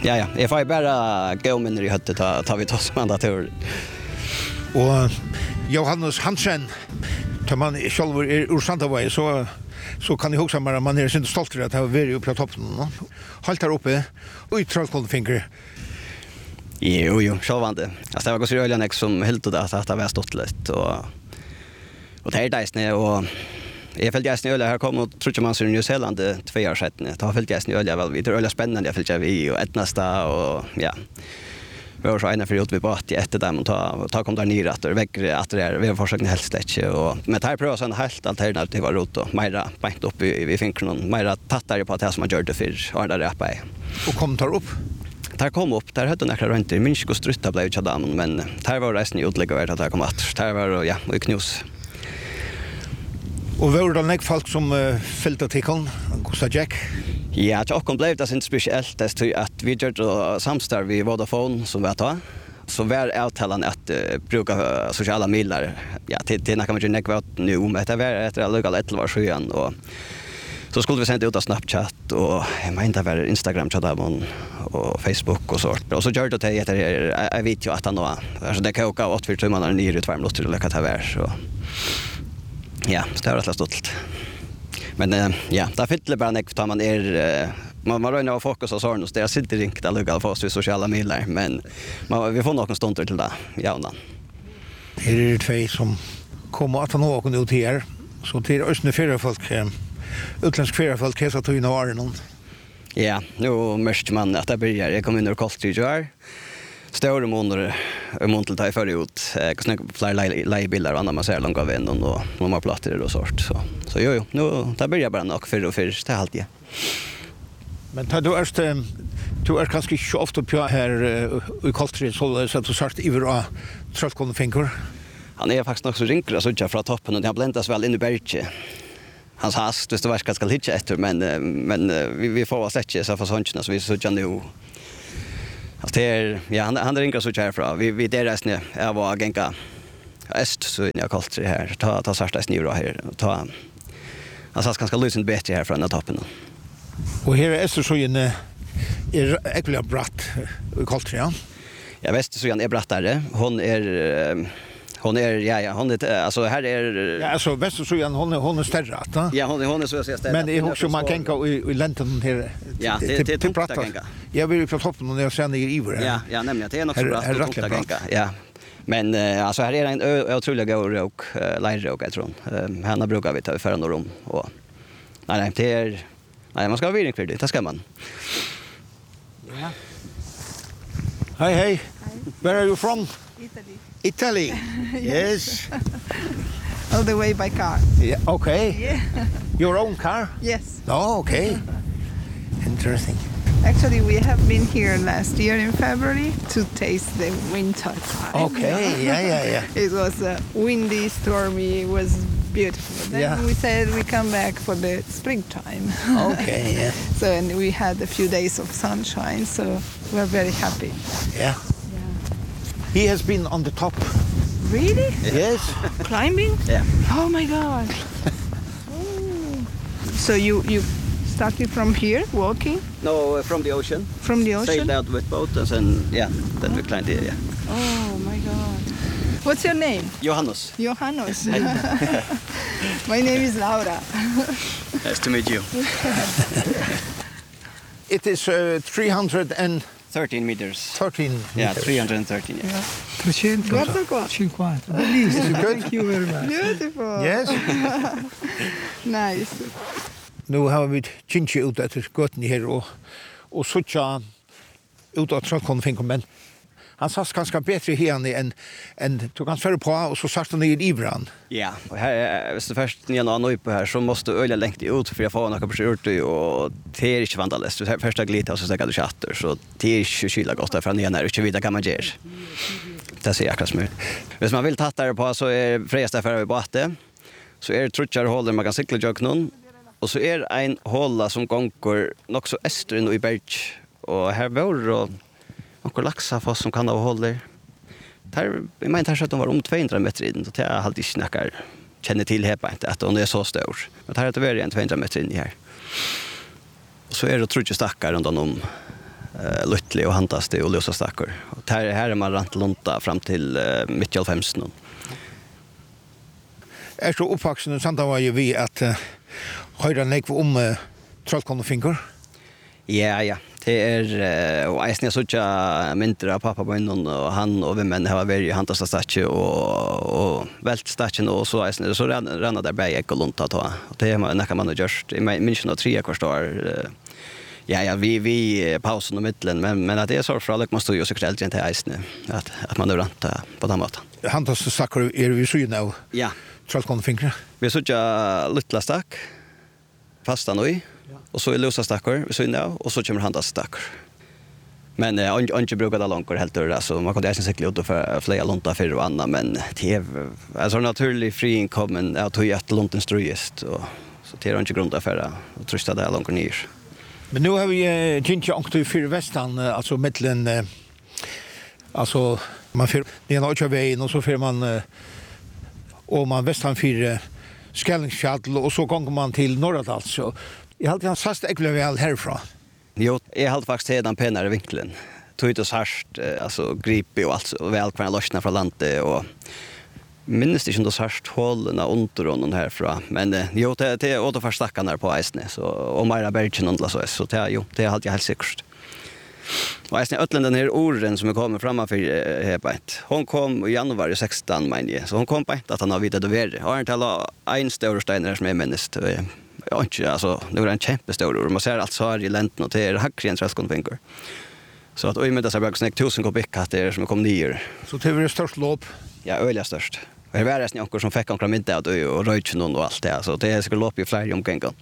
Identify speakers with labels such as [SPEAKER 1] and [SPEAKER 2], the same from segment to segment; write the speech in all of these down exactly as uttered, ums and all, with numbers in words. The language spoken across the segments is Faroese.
[SPEAKER 1] Ja, ja. Jag får bara gå minner i höttet ta, ta vi tar som andra tur.
[SPEAKER 2] Och Johannes Hansen, tar man själv är ur Sandavai så så kan ni också bara man är så stolt över att ha varit uppe på toppen. Halt där uppe och i Trollkonfinger.
[SPEAKER 1] Jo, jo, självande. Alltså det var så röjliga näck som helt det att det var stått lite och och det är där och jag följde jästen öl här kom och tror man så i New Zealand två år sedan. Det har följt jästen öl väl vi det är öl spännande jag följde vi och etnasta och ja. Vi har så ena för ut vi bara till efter dem och ta ta kom där ner att det väcker att det är vi har försökt helst inte och men det här prövar sån helt alternativ var rot och mera bänkt upp i vi finker någon mera tattare på att det som man gör det för och där uppe.
[SPEAKER 2] Och kom tar upp.
[SPEAKER 1] Där kom upp, där hade några runt i Minsk och strutta blev ju damen men där var resten i utlägga att det kom att där var ja och knus.
[SPEAKER 2] Och var det några folk som uh, följde artikeln, Gustav Jack?
[SPEAKER 1] Ja, jag kom blev det inte speciellt det är att vi gjorde samstarv vid Vodafone som var ta. Så var avtalan att uh, bruka uh, sociala medier. Ja, till till när kan man ju näkva nu men det var ett legal ett var sjuan och så skulle vi sända ut av Snapchat och jag menar det var Instagram chatten och Facebook och sånt. Och så gör det att jag jag vet ju att han då alltså det kan åka åt för timmarna ner ut två minuter eller vad det var så. Ja, det har rätt stolt. Men uh, ja, där fyller bara näck tar man är uh, man man rör fokus och sånt och det sitter inte att lugga fast vid sociala medier men man, vi får någon stunder till det. Ja, då.
[SPEAKER 2] Här är det två som kommer att nå och ut här. Så till östne fyra folk eh, utländsk fyra folk här så tog in av någon.
[SPEAKER 1] Ja, nu märker man att det börjar. Jag kommer in ur Koltridge stora månader måntel ta för ut eh snägg fler lejbilder och andra man ser långt av en och många plattor och sånt så så jo jo nu där börjar bara nog för och för det alltid.
[SPEAKER 2] Men tar du erst du är kanske inte ofta på här i Koltridge så så att du sagt över och Trollkonfinger.
[SPEAKER 1] Han är faktiskt nog så rinklig så jag från toppen och det har bländas väl in i berget. Hans hast, det var ska hitta efter men men vi vi får oss inte så för sånt så vi så kan nu. Alltså det är ja han han ringer så härifrån. Vi vi där är jag var gänka öst så jag kallt det här ta ta sarta snurra här ta alltså ska ska lösa bättre här från toppen.
[SPEAKER 2] Och här är så en är äckliga bratt i kallt ja.
[SPEAKER 1] Ja väst så är brattare. Hon är hon är ja ja hon är alltså här är
[SPEAKER 2] ja alltså väst så hon är hon är större att
[SPEAKER 1] ja hon är hon är så att säga större.
[SPEAKER 2] Men det är också man kan gå i länten här
[SPEAKER 1] ja det det är bratta gänga.
[SPEAKER 2] Jag vill på toppen och jag sen i iver.
[SPEAKER 1] Ja ja nämligen det är nog så bra att bratta gänga. Ja. Men uh, alltså här är en otroligt god och uh, lärare och jag tror. Uh, Hanna brukar vi ta för några rum och nej nej det är nej man ska vara villig för det. Det ska man.
[SPEAKER 2] Ja. Hej hej. Where are you from?
[SPEAKER 3] Italy.
[SPEAKER 2] Italy. Yes.
[SPEAKER 3] All the way by car.
[SPEAKER 2] Yeah, okay.
[SPEAKER 3] Yeah.
[SPEAKER 2] Your own car?
[SPEAKER 3] Yes.
[SPEAKER 2] Oh, okay. Interesting.
[SPEAKER 3] Actually, we have been here last year in February to taste the winter time.
[SPEAKER 2] Okay, yeah, yeah, yeah.
[SPEAKER 3] It was uh, windy, stormy, it was beautiful. Then
[SPEAKER 2] yeah.
[SPEAKER 3] we said we come back for the springtime.
[SPEAKER 2] Okay, yeah.
[SPEAKER 3] So and we had a few days of sunshine, so we're very happy.
[SPEAKER 2] Yeah. He has been on the top.
[SPEAKER 3] Really?
[SPEAKER 2] Yes.
[SPEAKER 3] Climbing?
[SPEAKER 1] Yeah.
[SPEAKER 3] Oh my God. Oh. So you you started from here walking?
[SPEAKER 1] No, uh, from the ocean.
[SPEAKER 3] From the ocean?
[SPEAKER 1] Sailed out with boat and then yeah, then we climbed it. Yeah.
[SPEAKER 3] Oh my God. What's your name?
[SPEAKER 1] Johannes.
[SPEAKER 3] Johannes. My name is Laura.
[SPEAKER 1] Nice to meet you.
[SPEAKER 2] It is uh, three hundred
[SPEAKER 1] thirteen meters.
[SPEAKER 2] thirteen
[SPEAKER 1] Yeah,
[SPEAKER 2] meters.
[SPEAKER 1] three hundred thirteen. Yeah. yeah.
[SPEAKER 3] trecentocinquanta.
[SPEAKER 2] Bellissimo.
[SPEAKER 3] Thank you very much. Beautiful.
[SPEAKER 2] Yes.
[SPEAKER 3] Nice.
[SPEAKER 2] Nu har vi kinchi ut efter götten här och och såcha ut att Trollkonfinger men han sa ganska bättre här än än tog han för på och så satt han i Ivran.
[SPEAKER 1] Ja, och här så först när jag nu på här så måste öля längt ut för jag får några försökt och det är inte vandalist. Så första glita så ska du chatta så det är ju kyla gott därför när när inte vidare kan man ge. Det ser jag kanske mer. Hvis man vill ta där på så är fresta för vi båte. Så är det trutchar håller man kan cykla jag någon. Och så är en hålla som gånger nog så öster i berg och här var och och laxa fast som kan ha håller. Där jag menar att de var om tvåhundra meter in så det är alltid snackar känner till här inte att hon är så stor. Men här är det väl en tvåhundra meter in i här. Och så är det trutchar stackar runt om uh, Luttli och Handasti och Lusa Stackor. Och här, här är man rant lunta fram till uh, mitt i femton.
[SPEAKER 2] Är så uppvuxen i Sandavaje vi att uh, höra nek om uh, trollkonnefinkor?
[SPEAKER 1] Ja, ja. Det är och jag snäser så mindre av pappa på innan och han och vem har varit i Handasta statue och och vält statuen och så är så ranna där bäge och lunta ta. Och det är man när man har gjort i minst några tre kvartal. Ja, ja, vi vi pausen och mitten men men att det är så för alla måste ju så krält inte isen att att man ranta på den måten.
[SPEAKER 2] Handasta saker är vi så nu.
[SPEAKER 1] Ja.
[SPEAKER 2] Trollkonnefinkor.
[SPEAKER 1] Vi så jag lilla stack fasta nu. Och så är Lusa Stackor vi så nu och så kommer Handasta Stackor. Men jag uh, inte brukar det långt helt ur alltså man kan ju säkert ut för flera lunta för och andra men det är alltså naturlig fri inkommen att ju att lunten ströjest och så det är inte grund för att trusta det långt ner.
[SPEAKER 2] Men nu har vi uh, Ginger Anktu för västan uh, alltså mellan uh, alltså man för det är något vägen och så för man uh, och man västan för uh, Skällingsfjall och så går man till Norradal så jag har alltid sagt äckligt väl härifrån.
[SPEAKER 1] Jo, jag har faktiskt hela den penare vinkeln. Tog det så härst, alltså gripig och allt så väl kvar lossna från landet och minns det inte så härst hållarna under honom härifrån. Men jo, det det är återförstackan där på isen så och Mara Bergen och så så det jo, det är helt helt säkert. Och isen ötlen den här orden som är kommer framför här på ett. Hon kom i januari sexton men jag så hon kom på att han har vidare det värre. Har inte alla en stor steiner som är minst. Ja, inte alltså det var en jättestor och man ser alltså här i länten och det är hackren trollkonnefinkor. Så att oj med dessa bara snäck tusen kubik att det är som kom ner.
[SPEAKER 2] Så det var det största lopp.
[SPEAKER 1] Ja, öliga störst. Och det var resten av som fick omkring middag och röjt någon och allt det så det skulle lopp i flera omgångar.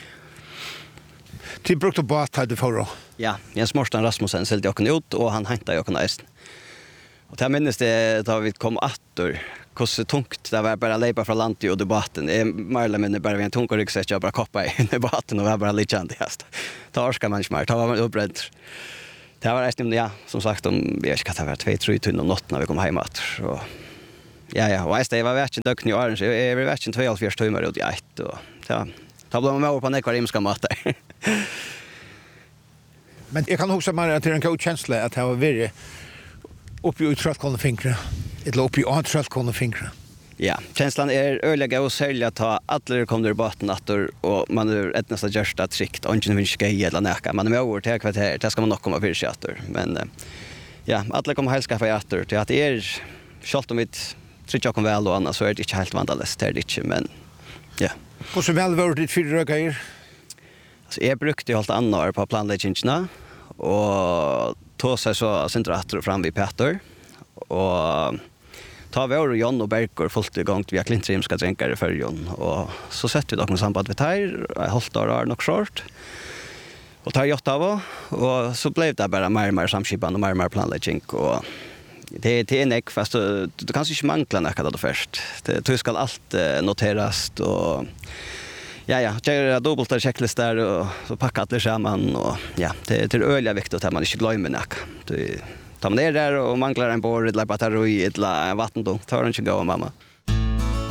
[SPEAKER 2] Till brukte båt hade förra.
[SPEAKER 1] Ja, Jens Morstan Rasmussen säljde jag ut och han hämtade jag näst. Och det minns det då vi kom åter. Hur tungt det var bara lepa från landet och debatten. Är Marla men bara en tung ryggsäck jag bara koppa i debatten och var bara lite kändast. Ta orska man smart. Ta var man upprädd. Det var nästan ja, som sagt om vi ska ta vart två tre tunn om natten när vi kom hem att så ja ja, och det var verkligen dökn i orange. Jag var verkligen två och fyra timmar ut i ett och ja. Ta blev man med på nekvar imska matar.
[SPEAKER 2] Men jag kan huska mig att det är en god känsla att det har varit uppe i trollkonnefinkor. Eller uppe i trollkonnefinkor.
[SPEAKER 1] Ja, känslan är öliga och sälja ta alla kommer ur båten natter och man är ett nästan görsta tryckt och inte vill ska eller näka. Man är med över till kvarter, det ska man nog komma för chatter. Men ja, alla kommer helst skaffa åter till att det är skalt om mitt trycka kom väl och annars så är det inte helt vandalist det är det inte men ja.
[SPEAKER 2] Och så väl var det fyra grejer.
[SPEAKER 1] Så jag brukade ju hålla annor på planläggningarna och ta sig så centrator fram vid Petter och ta vi och Jon och Berkor fullt igång via Klintrimska dränkare för Jon och så sätter vi dock med samband med här hållt där nog short och tar jott av och så blev det bara mer mer samskipan och mer mer planläggning och det det är näck fast du, du kanske inte mangla näka då först det du ska allt noteras och ja ja, jag har dubbelt checklist där och så packat det samman och ja, det är till öliga viktigt att man inte glömmer näck. Du tar man ner där och manglar en bord eller batteri eller vattendunk tar den inte gå mamma.